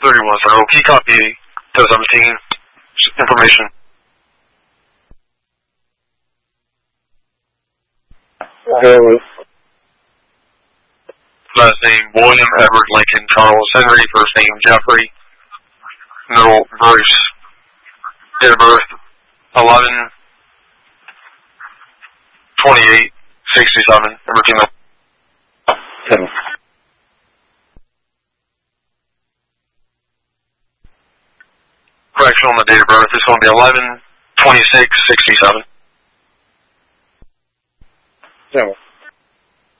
31, key copy to 17 information. Last name William Edward Lincoln Charles Henry, first name Jeffrey, middle Bruce, date of birth 11/28/67, number 2. Correction on the date of birth is going to be 11/26/67.